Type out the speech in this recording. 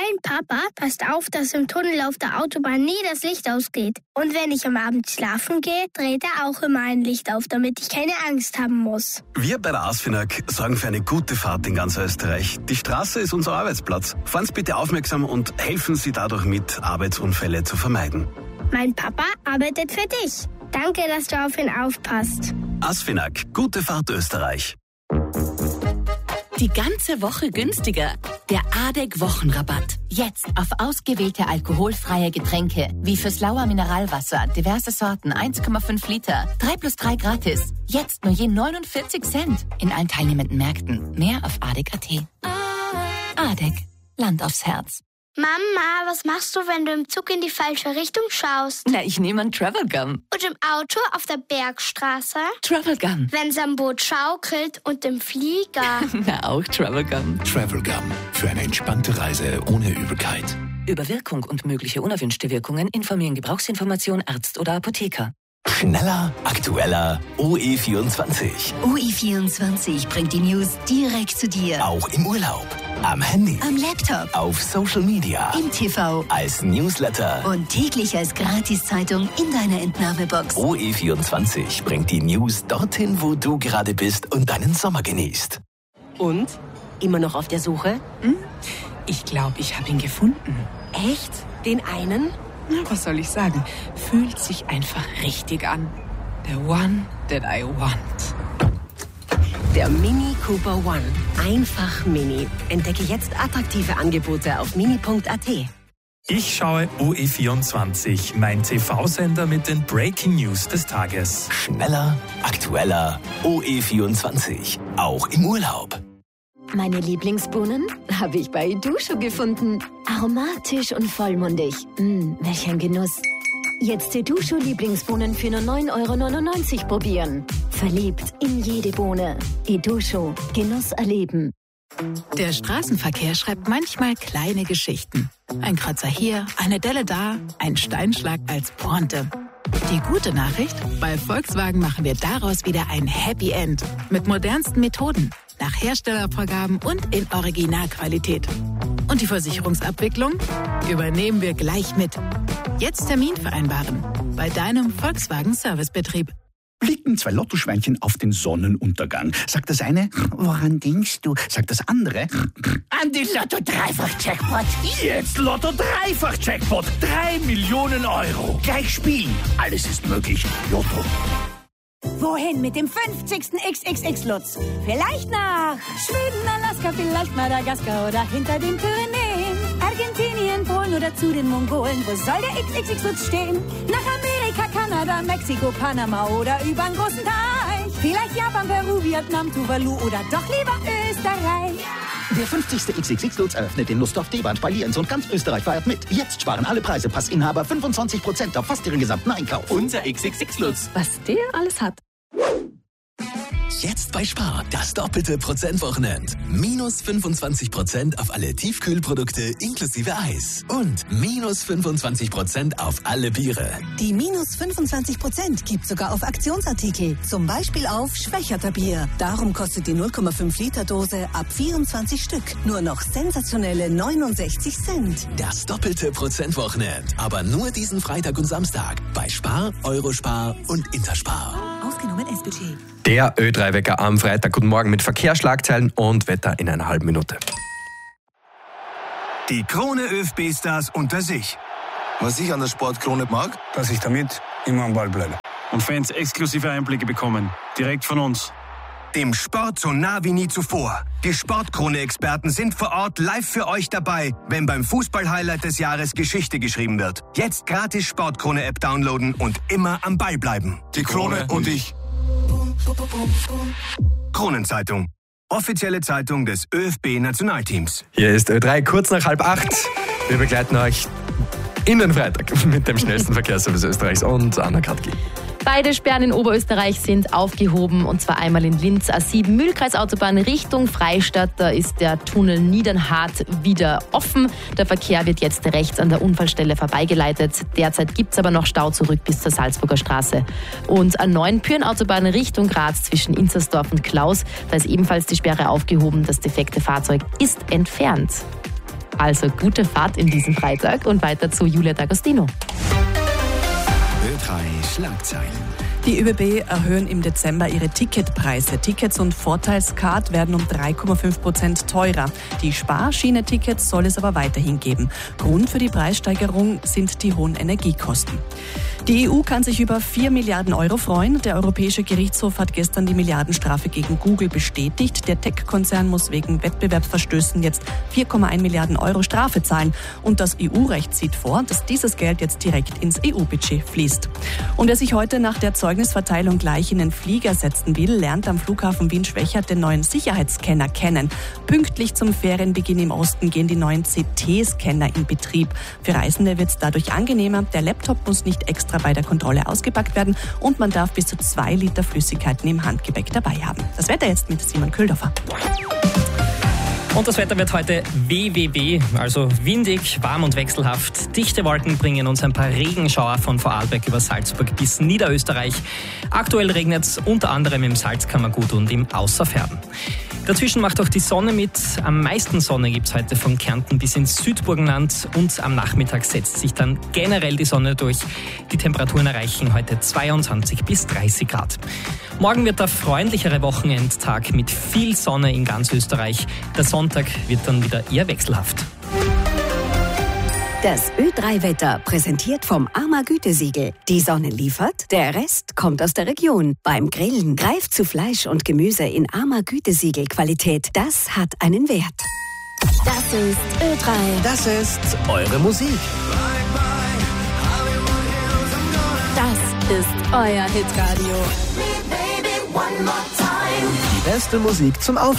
Mein Papa passt auf, dass im Tunnel auf der Autobahn nie das Licht ausgeht. Und wenn ich am Abend schlafen gehe, dreht er auch immer ein Licht auf, damit ich keine Angst haben muss. Wir bei der ASFINAG sorgen für eine gute Fahrt in ganz Österreich. Die Straße ist unser Arbeitsplatz. Fahren Sie bitte aufmerksam und helfen Sie dadurch mit, Arbeitsunfälle zu vermeiden. Mein Papa arbeitet für dich. Danke, dass du auf ihn aufpasst. ASFINAG, gute Fahrt Österreich. Die ganze Woche günstiger. Der ADEC-Wochenrabatt. Jetzt auf ausgewählte alkoholfreie Getränke, wie fürs Lauer Mineralwasser, diverse Sorten, 1,5 Liter. 3+3 gratis. Jetzt nur je 49 Cent. In allen teilnehmenden Märkten. Mehr auf adec.at. ADEC. Land aufs Herz. Mama, was machst du, wenn du im Zug in die falsche Richtung schaust? Na, ich nehme einen Travel Gum. Und im Auto auf der Bergstraße? Travel Gum. Wenn's am Boot schaukelt und im Flieger? Na, auch Travel Gum. Travel Gum. Für eine entspannte Reise ohne Übelkeit. Über Wirkung und mögliche unerwünschte Wirkungen informieren Gebrauchsinformation Arzt oder Apotheker. Schneller, aktueller, OE24. OE24 bringt die News direkt zu dir. Auch im Urlaub, am Handy, Am Laptop, auf Social Media, im TV als Newsletter. und täglich als Gratiszeitung in deiner Entnahmebox. OE24 bringt die News dorthin, wo du gerade bist und deinen Sommer genießt. Und? Immer noch auf der Suche? Ich glaube, ich habe ihn gefunden. Echt? Den einen? Na, was soll ich sagen? Fühlt sich einfach richtig an. The one that I want. Der Mini Cooper One. Einfach Mini. Entdecke jetzt attraktive Angebote auf mini.at. Ich schaue OE24, mein TV-Sender mit den Breaking News des Tages. Schneller, aktueller, OE24. Auch im Urlaub. Meine Lieblingsbohnen habe ich bei Idusho gefunden. Aromatisch und vollmundig. Welch ein Genuss. Jetzt Idusho Lieblingsbohnen für nur 9,99 € probieren. Verliebt in jede Bohne. Idusho. Genuss erleben. Der Straßenverkehr schreibt manchmal kleine Geschichten. Ein Kratzer hier, eine Delle da, ein Steinschlag als Pointe. Die gute Nachricht? Bei Volkswagen machen wir daraus wieder ein Happy End. Mit modernsten Methoden, nach Herstellervorgaben und in Originalqualität. Und die Versicherungsabwicklung übernehmen wir gleich mit. Jetzt Termin vereinbaren bei deinem Volkswagen Servicebetrieb. Blicken zwei Lottoschweinchen auf den Sonnenuntergang. Sagt das eine, woran denkst du? Sagt das andere, an die Lotto-Dreifach-Jackpot. Jetzt Lotto-Dreifach-Jackpot. 3 Millionen €. Gleich spielen. Alles ist möglich. Lotto. Wohin mit dem 50. XXX-Lutz? Vielleicht nach Schweden, Alaska, vielleicht Madagaskar oder hinter den Pyrenäen. Argentinien, Polen oder zu den Mongolen. Wo soll der XXX-Lutz stehen? Nach Amerika, Kanada, Mexiko, Panama oder übern großen Teich. Vielleicht Japan, Peru, Vietnam, Tuvalu oder doch lieber Österreich. Der 50. XXX-Lutz eröffnet in Lustdorf, Deband, bei Lienz und ganz Österreich feiert mit. Jetzt sparen alle Preisepass Passinhaber 25% auf fast ihren gesamten Einkauf. Unser XXX-Lutz. Was der alles hat. Jetzt bei Spar, das doppelte Prozentwochenend. Minus 25% auf alle Tiefkühlprodukte inklusive Eis. Und minus 25% auf alle Biere. Die minus 25% gibt sogar auf Aktionsartikel. Zum Beispiel auf Schwächerter Bier. Darum kostet die 0,5 Liter Dose ab 24 Stück nur noch sensationelle 69 Cent. Das doppelte Prozentwochenend. Aber nur diesen Freitag und Samstag. Bei Spar, Eurospar und Interspar. Ausgenommen S-Budget. Der Ö3-Wecker am Freitag. Guten Morgen mit Verkehrsschlagzeilen und Wetter in einer halben Minute. Die Krone ÖFB-Stars unter sich. Was ich an der Sportkrone mag, dass ich damit immer am Ball bleibe. Und Fans exklusive Einblicke bekommen. Direkt von uns. Dem Sport so nah wie nie zuvor. Die Sportkrone-Experten sind vor Ort live für euch dabei, wenn beim Fußball-Highlight des Jahres Geschichte geschrieben wird. Jetzt gratis Sportkrone-App downloaden und immer am Ball bleiben. Die Krone und ich. Kronenzeitung. Offizielle Zeitung des ÖFB-Nationalteams. Hier ist Ö3, kurz nach 7:30. Wir begleiten euch in den Freitag mit dem schnellsten Verkehrsservice Österreichs und Anna Katki. Beide Sperren in Oberösterreich sind aufgehoben, und zwar einmal in Linz A7 Mühlkreisautobahn Richtung Freistadt. Da ist der Tunnel Niedernhart wieder offen. Der Verkehr wird jetzt rechts an der Unfallstelle vorbeigeleitet. Derzeit gibt es aber noch Stau zurück bis zur Salzburger Straße. Und A9 Pyrenautobahn Richtung Graz zwischen Inzersdorf und Klaus. Da ist ebenfalls die Sperre aufgehoben. Das defekte Fahrzeug ist entfernt. Also gute Fahrt in diesen Freitag und weiter zu Julia D'Agostino. Ö3 Schlagzeilen. Die ÖBB erhöhen im Dezember ihre Ticketpreise. Tickets und Vorteilscard werden um 3,5% teurer. Die Sparschiene-Tickets soll es aber weiterhin geben. Grund für die Preissteigerung sind die hohen Energiekosten. Die EU kann sich über 4 Milliarden Euro freuen. Der Europäische Gerichtshof hat gestern die Milliardenstrafe gegen Google bestätigt. Der Tech-Konzern muss wegen Wettbewerbsverstößen jetzt 4,1 Milliarden Euro Strafe zahlen. Und das EU-Recht sieht vor, dass dieses Geld jetzt direkt ins EU-Budget fließt. Und wer sich heute nach der Zeugnisverteilung gleich in den Flieger setzen will, lernt am Flughafen Wien-Schwechat den neuen Sicherheitsscanner kennen. Pünktlich zum Ferienbeginn im Osten gehen die neuen CT-Scanner in Betrieb. Für Reisende wird es dadurch angenehmer. Der Laptop muss nicht extra bei der Kontrolle ausgepackt werden und man darf bis zu 2 Liter Flüssigkeiten im Handgepäck dabei haben. Das Wetter jetzt mit Simon Köhldorfer. Und das Wetter wird heute WWW, also windig, warm und wechselhaft. Dichte Wolken bringen uns ein paar Regenschauer von Vorarlberg über Salzburg bis Niederösterreich. Aktuell regnet es unter anderem im Salzkammergut und im Außerfärben. Dazwischen macht auch die Sonne mit. Am meisten Sonne gibt es heute von Kärnten bis ins Südburgenland und am Nachmittag setzt sich dann generell die Sonne durch. Die Temperaturen erreichen heute 22 bis 30 Grad. Morgen wird der freundlichere Wochenendtag mit viel Sonne in ganz Österreich. Der Sonntag wird dann wieder eher wechselhaft. Das Ö3-Wetter präsentiert vom AMA Gütesiegel. Die Sonne liefert, der Rest kommt aus der Region. Beim Grillen greift zu Fleisch und Gemüse in AMA Gütesiegel Qualität. Das hat einen Wert. Das ist Ö3. Das ist eure Musik. Das ist euer Hitradio. Die beste Musik zum Aufstehen.